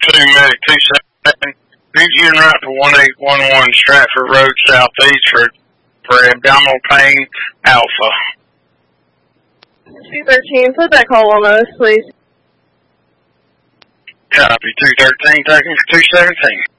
2 Medic 27. Reach in right to 1811 Stratford Road Southeast for abdominal pain alpha. 213, put that call on us, please. Copy 213, taking for 217.